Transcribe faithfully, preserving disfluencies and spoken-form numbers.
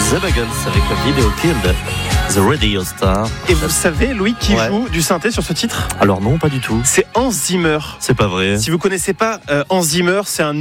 The Buggles avec la vidéo Killed, The Radio Star. Et vous savez, Louis, qui Ouais. joue du synthé sur ce titre ? Alors non, pas du tout. C'est Hans Zimmer. C'est pas vrai. Si vous connaissez pas euh, Hans Zimmer, c'est un